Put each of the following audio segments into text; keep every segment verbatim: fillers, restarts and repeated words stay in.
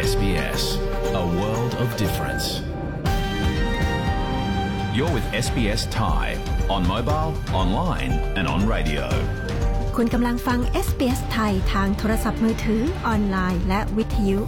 S B S, a world of difference. You're with เอส บี เอส Thai on mobile, online and on radio. คุณกำลังฟัง เอส บี เอส ไทยทางโทรศัพท์มือถือออนไลน์และวิทยุ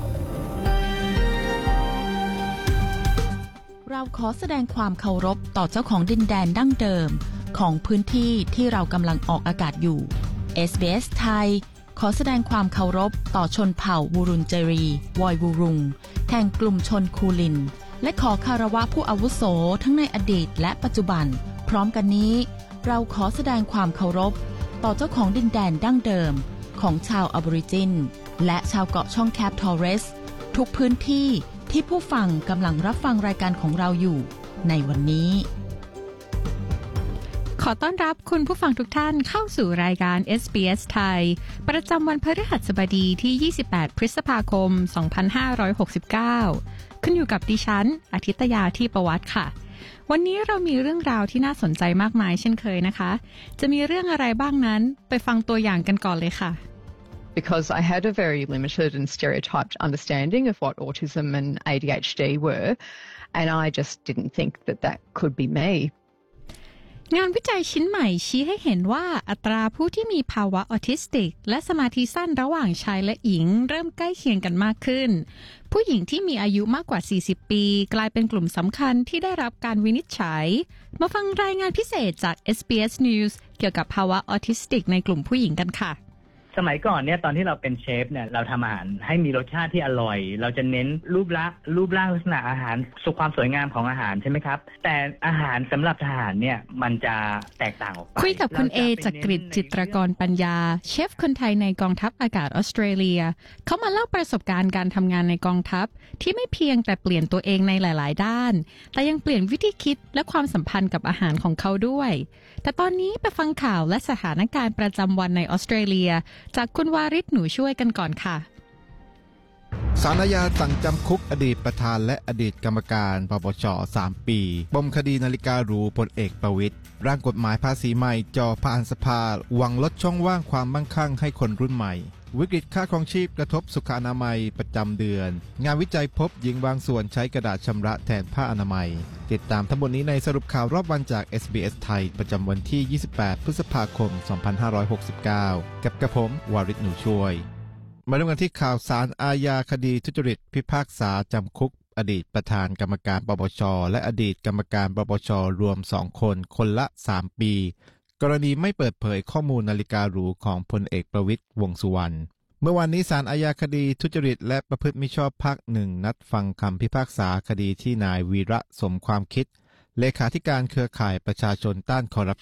เราขอแสดงความเคารพต่อเจ้าของดินแดนดั้งเดิมของพื้นที่ที่เรากำลังออกอากาศอยู่ เอส บี เอส ไทยขอแสดงความเคารพต่อชนเผ่าวูรุนเจรีวอยวูรุงแห่งกลุ่มชนคูลินและขอคารวะผู้อาวุโสทั้งในอดีตและปัจจุบันพร้อมกันนี้เราขอแสดงความเคารพต่อเจ้าของดินแดนดั้งเดิมของชาวออบอริจินและชาวเกาะช่องแคปทอร์เรสทุกพื้นที่ที่ผู้ฟังกำลังรับฟังรายการของเราอยู่ในวันนี้ขอต้อนรับคุณผู้ฟังทุกท่านเข้าสู่รายการ เอส บี เอส ไทยประจำวันพฤหัสบดีที่ยี่สิบแปดพฤษภาคมสองพันห้าร้อยหกสิบเก้าขึ้นอยู่กับดิฉันอาทิตยาที่ประวัติค่ะวันนี้เรามีเรื่องราวที่น่าสนใจมากมายเช่นเคยนะคะจะมีเรื่องอะไรบ้างนั้นไปฟังตัวอย่างกันก่อนเลยค่ะ Because I had a very limited and stereotyped understanding of what autism and A D H D were, and I just didn't think that that could be me. งานวิจัยชิ้นใหม่ชี้ให้เห็นว่าอัตราผู้ที่มีภาวะออทิสติกและสมาธิสั้นระหว่างชายและหญิงเริ่มใกล้เคียงกันมากขึ้นผู้หญิงที่มีอายุมากกว่าสี่สิบปีกลายเป็นกลุ่มสำคัญที่ได้รับการวินิจฉัยมาฟังรายงานพิเศษจาก เอส บี เอส News เกี่ยวกับภาวะออทิสติกในกลุ่มผู้หญิงกันค่ะสมัยก่อนเนี่ยตอนที่เราเป็นเชฟเนี่ยเราทำอาหารให้มีรสชาติที่อร่อยเราจะเน้นรูปลักษณ์รูปร่างลักษณะอาหารสุขความสวยงามของอาหารใช่ไหมครับแต่อาหารสำหรับทหารเนี่ยมันจะแตกต่างออกไปคุยกับคุณเอจักริดจิตรกรปัญญาเชฟคนไทยในกองทัพอากาศออสเตรเลียเขามาเล่าประสบการณ์การทำงานในกองทัพที่ไม่เพียงแต่เปลี่ยนตัวเองในหลายๆด้านแต่ยังเปลี่ยนวิธีคิดและความสัมพันธ์กับอาหารของเขาด้วยแต่ตอนนี้ไปฟังข่าวและสถานการณ์ประจำวันในออสเตรเลียจากคุณวาริศหนูช่วยกันก่อนค่ะศาลอาญาสั่งจำคุกอดีตประธานและอดีตกรรมการปปชสามปีปมคดีนาฬิกาหรูพลเอกประวิตรร่างกฎหมายภาษีใหม่จ่อผ่านสภาหวังลดช่องว่างความมั่งคั่งให้คนรุ่นใหม่วิกฤตค่าครองชีพกระทบสุขอนามัยประจำเดือนงานวิจัยพบหญิงบางส่วนใช้กระดาษชำระแทนผ้าอนามัยติดตามทั้งหมดนี้ในสรุปข่าวรอบวันจาก เอส บี เอส ไทยประจำวันที่ยี่สิบแปดพฤษภาคมสองพันห้าร้อยหกสิบเก้ากับกระผมวาริศหนูช่วยมาเริ่มกันที่ข่าวศาลอาญาคดีทุจริตพิพากษาจำคุกอดีตประธานกรรมการปปชและอดีตกรรมการปปชรวมสองคนคนละสามปีกรณีไม่เปิดเผยข้อมูลนาฬิกาหรูของพลเอกประวิตรวงษ์สุวรรณเมื่อวานนี้ศาลอาญาคดีทุจริตและประพฤติมิชอบภาคหนึ่งนัดฟังคำพิพากษาคดีที่นายวีระสมความคิดเลขาธิการเครือข่ายประชาชนต้านคอร์รัป